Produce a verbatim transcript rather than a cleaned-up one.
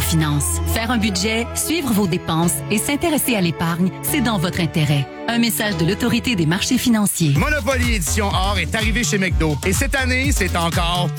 Finance. Faire un budget, suivre vos dépenses et s'intéresser à l'épargne, c'est dans votre intérêt. Un message de l'Autorité des marchés financiers. Monopoly Édition Or est arrivé chez McDo. Et cette année, c'est encore